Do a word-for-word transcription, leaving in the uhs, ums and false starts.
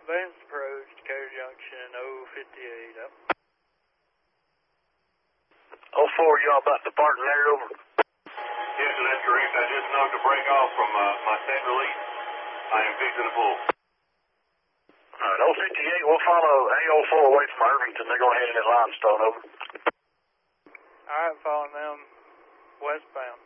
Advanced approach, Dakota Junction, oh fifty-eight, up. oh four, y'all about to depart there, over. Yes, sir, that's correct. I just knocked the brake off from uh, my set release. I am fixing to pull. All right, oh fifty-eight, we'll follow A oh four away from Irvington. They're going to head in at Limestone, over. All right, following them westbound.